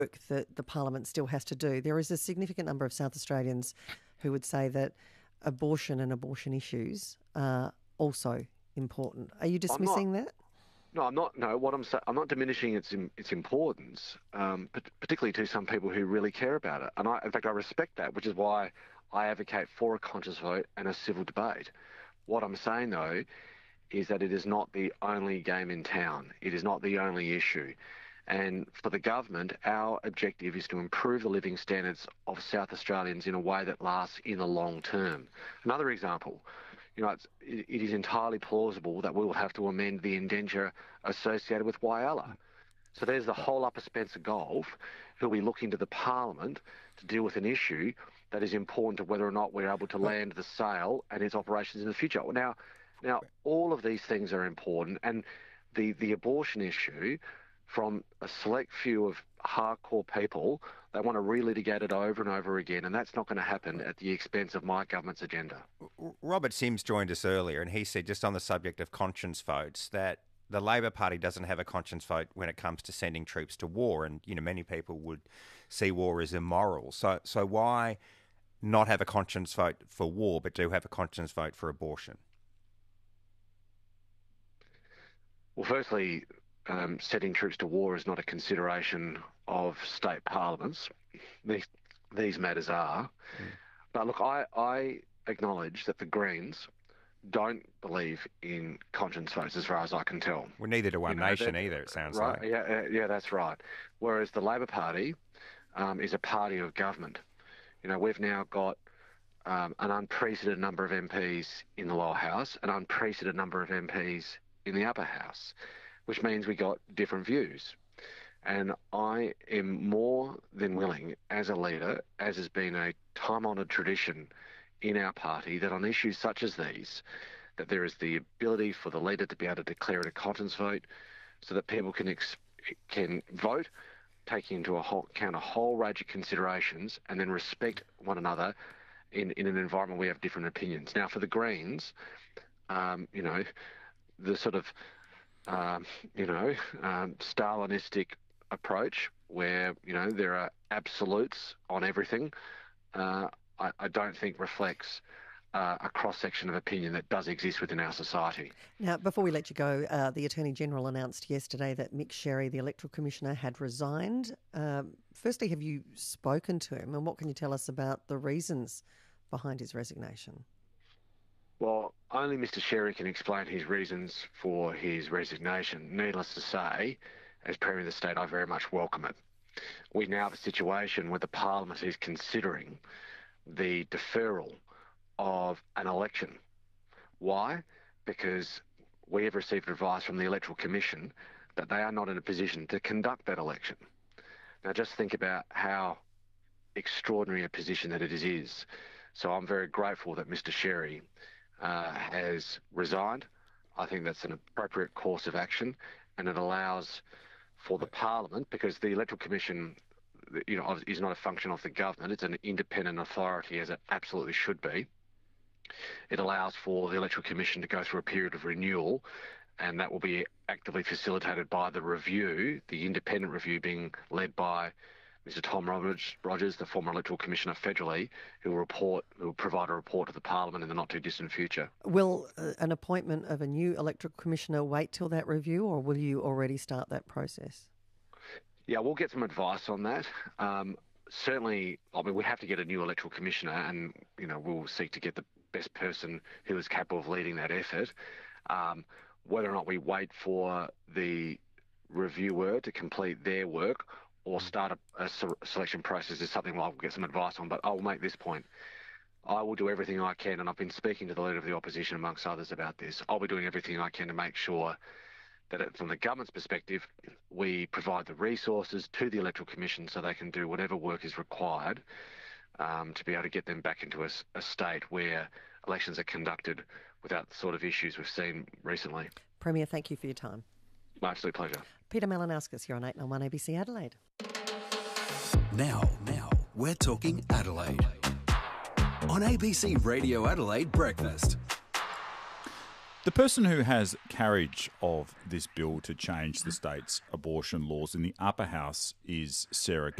work that the Parliament still has to do. There is a significant number of South Australians who would say that abortion and abortion issues are also important. Are you dismissing that? No, I'm not. No, what I'm saying, I'm not diminishing its importance, particularly to some people who really care about it. And in fact, I respect that, which is why I advocate for a conscious vote and a civil debate. What I'm saying, though, is that it is not the only game in town. It is not the only issue. And for the government, our objective is to improve the living standards of South Australians in a way that lasts in the long term. Another example, it is entirely plausible that we will have to amend the indenture associated with Whyalla. So there's the whole Upper Spencer Gulf who'll be looking to the Parliament to deal with an issue that is important to whether or not we're able to land the sale and its operations in the future. Now, all of these things are important, and the abortion issue, from a select few of hardcore people, they want to relitigate it over and over again, and that's not going to happen at the expense of my government's agenda. Robert Sims joined us earlier, and he said, just on the subject of conscience votes, that the Labor Party doesn't have a conscience vote when it comes to sending troops to war, and many people would see war as immoral. So why not have a conscience vote for war, but do have a conscience vote for abortion? Well, firstly, sending troops to war is not a consideration of state parliaments. These matters are. But look, I acknowledge that the Greens don't believe in conscience votes, as far as I can tell. Well, neither do One Nation either, it sounds right, like. Yeah, that's right. Whereas the Labor Party is a party of government. We've now got an unprecedented number of MPs in the lower house, an unprecedented number of MPs in the upper house, which means we got different views. And I am more than willing, as a leader, as has been a time-honoured tradition in our party, that on issues such as these, that there is the ability for the leader to be able to declare it a conscience vote so that people can vote, taking into account a whole range of considerations, and then respect one another in an environment where we have different opinions. Now, for the Greens, the sort of Stalinistic approach where, there are absolutes on everything, I don't think reflects a cross-section of opinion that does exist within our society. Now, before we let you go, the Attorney-General announced yesterday that Mick Sherry, the Electoral Commissioner, had resigned. Firstly, have you spoken to him, and what can you tell us about the reasons behind his resignation? Well, only Mr Sherry can explain his reasons for his resignation. Needless to say, as Premier of the State, I very much welcome it. We now have a situation where the Parliament is considering the deferral of an election. Why? Because we have received advice from the Electoral Commission that they are not in a position to conduct that election. Now, just think about how extraordinary a position that it is. So I'm very grateful that Mr Sherry has resigned. I think that's an appropriate course of action, and it allows for the Parliament, because the Electoral Commission, is not a function of the government. It's an independent authority, as it absolutely should be. It allows for the Electoral Commission to go through a period of renewal, and that will be actively facilitated by the review, the independent review being led by Mr Tom Rogers, the former Electoral Commissioner federally, who will provide a report to the Parliament in the not-too-distant future. Will an appointment of a new Electoral Commissioner wait till that review, or will you already start that process? Yeah, we'll get some advice on that. Certainly, we have to get a new Electoral Commissioner, and, we'll seek to get the best person who is capable of leading that effort. Whether or not we wait for the reviewer to complete their work or start a selection process is something I'll get some advice on, but I'll make this point. I will do everything I can, and I've been speaking to the Leader of the Opposition, amongst others, about this. I'll be doing everything I can to make sure that from the government's perspective, we provide the resources to the Electoral Commission so they can do whatever work is required to be able to get them back into a state where elections are conducted without the sort of issues we've seen recently. Premier, thank you for your time. My absolute pleasure. Peter Malinauskas here on 891 ABC Adelaide. Now, we're talking Adelaide. On ABC Radio Adelaide Breakfast. The person who has carriage of this bill to change the state's abortion laws in the upper house is Sarah